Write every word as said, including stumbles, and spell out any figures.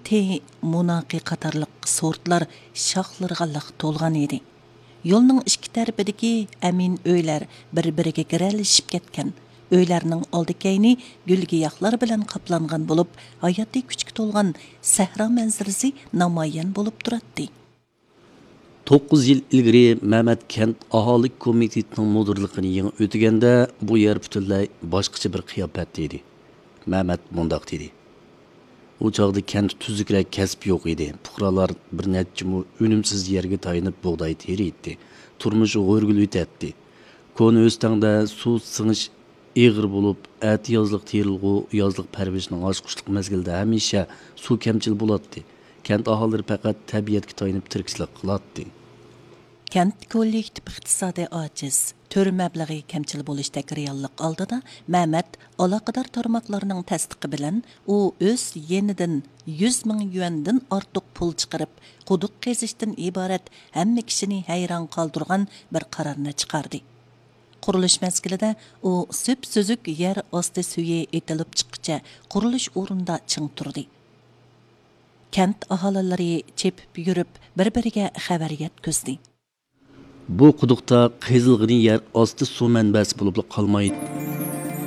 te, munaqi qatarlıq sortlar şaxlarga lıq to'lgan edi. Yo'lning ikki tarafidagi amin uylar bir-biriga giralishib ketgan. Uylarning oldi-keyni gul-giyohlar bilan qoplangan bo'lib, hayotiy kuchga to'lgan sahro manzarasi namoyon bo'lib turadi. to'qqiz yil ilgari Mehmet Kent aholi komitetining mudirligini yangi o'tganda bu yer butunlay boshqacha bir qiyofat edi. Mehmet mundoq dedi. U chog'da kent tuzukrak kasb yo'q edi. Fuqarolar bir necha unumsiz yerga tayinib bug'doy teriydi. Turmushi g'o'rgul o'tadi. Koni o'stangda suv sing'ish eg'ir bo'lib, ati yozliq terilg'u, yozliq parvishning oshqushliq mezgilda hamisha suv kamchil bo'ladi. Kent aholilari faqat tabiatga tayinib tirikchilik qiladi. Kent kollektiv iqtisodiy ojiz, tör mablag'i kamchil bo'lishdagi reallik oldida Mehmet aloqador tarmoqlarning tasdiqi bilan u o'z yenidan yuz ming yuandan ortiq pul chiqarib, quduq qazishdan iborat hamma kishini hayron qoldirgan bir qarorni chiqardi. Qurilish mezgilida u süp-süzük yer osti suvi etilib chiqqacha qurilish o'rinda ching turdi. Kent aholilari chepib yurib, bir-biriga xabar yetkazdi. Bu quduqda qazilg'ini yer osti suv manbasi bo'lib qolmaydi.